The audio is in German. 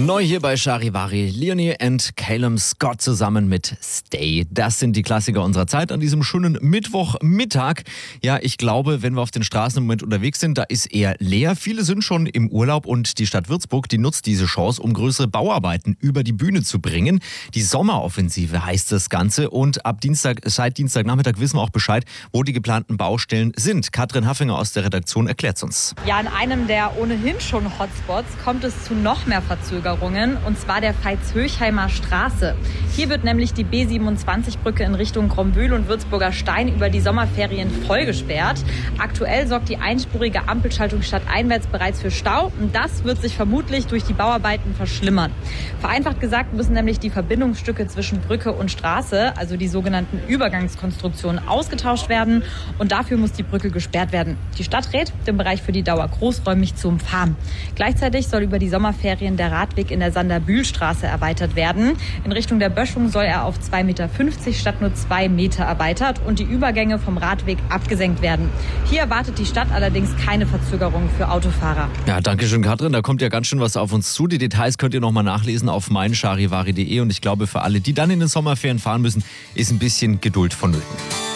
Neu hier bei Charivari, Leonie and Calum Scott zusammen mit Stay. Das sind die Klassiker unserer Zeit an diesem schönen Mittwochmittag. Ja, ich glaube, wenn wir auf den Straßen im Moment unterwegs sind, da ist eher leer. Viele sind schon im Urlaub und die Stadt Würzburg, die nutzt diese Chance, um größere Bauarbeiten über die Bühne zu bringen. Die Sommeroffensive heißt das Ganze und seit Dienstagnachmittag wissen wir auch Bescheid, wo die geplanten Baustellen sind. Katrin Haffinger aus der Redaktion erklärt uns. Ja, in einem der ohnehin schon Hotspots kommt es zu noch mehr Verzögerungen, und zwar der Veitshöchheimer Straße. Hier wird nämlich die B27-Brücke in Richtung Grombühl und Würzburger Stein über die Sommerferien vollgesperrt. Aktuell sorgt die einspurige Ampelschaltung stadteinwärts bereits für Stau und das wird sich vermutlich durch die Bauarbeiten verschlimmern. Vereinfacht gesagt müssen nämlich die Verbindungsstücke zwischen Brücke und Straße, also die sogenannten Übergangskonstruktionen, ausgetauscht werden und dafür muss die Brücke gesperrt werden. Die Stadt rät, den Bereich für die Dauer großräumig zu umfahren. Gleichzeitig soll über die Sommerferien der Radweg in der Sander-Bühl-Straße erweitert werden. In Richtung der Böschung soll er auf 2,50 Meter statt nur 2 Meter erweitert und die Übergänge vom Radweg abgesenkt werden. Hier erwartet die Stadt allerdings keine Verzögerung für Autofahrer. Ja, danke schön, Katrin. Da kommt ja ganz schön was auf uns zu. Die Details könnt ihr nochmal nachlesen auf meincharivari.de und ich glaube, für alle, die dann in den Sommerferien fahren müssen, ist ein bisschen Geduld vonnöten.